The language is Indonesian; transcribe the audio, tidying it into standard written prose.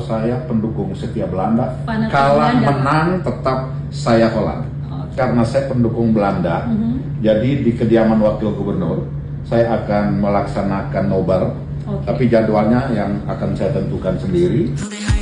saya pendukung setia Belanda. Fanatik Kalah Belanda, menang tetap saya Holland. Karena saya pendukung Belanda, jadi di kediaman wakil gubernur saya akan melaksanakan nobar, tapi jadwalnya yang akan saya tentukan sendiri.